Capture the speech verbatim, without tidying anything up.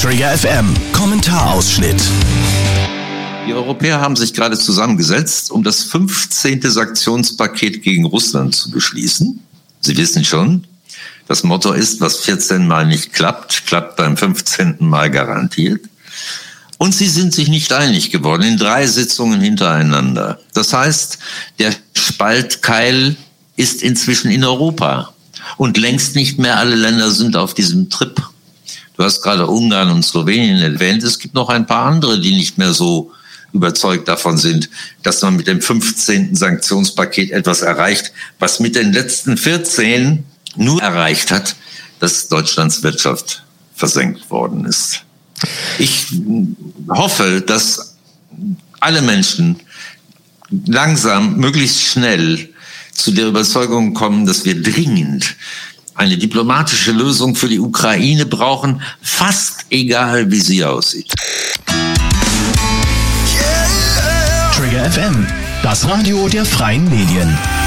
Trigger F M Kommentarausschnitt. Die Europäer haben sich gerade zusammengesetzt, um das fünfzehnte Sanktionspaket gegen Russland zu beschließen. Sie wissen schon, das Motto ist, was vierzehn Mal nicht klappt, klappt beim fünfzehnten Mal garantiert. Und sie sind sich nicht einig geworden in drei Sitzungen hintereinander. Das heißt, der Spaltkeil ist inzwischen in Europa. Und längst nicht mehr alle Länder sind auf diesem Trip. Du hast gerade Ungarn und Slowenien erwähnt. Es gibt noch ein paar andere, die nicht mehr so überzeugt davon sind, dass man mit dem fünfzehnten Sanktionspaket etwas erreicht, was mit den letzten vierzehn nur erreicht hat, dass Deutschlands Wirtschaft versenkt worden ist. Ich hoffe, dass alle Menschen langsam, möglichst schnell zu der Überzeugung kommen, dass wir dringend eine diplomatische Lösung für die Ukraine brauchen, fast egal, wie sie aussieht. Trigger F M, das Radio der freien Medien.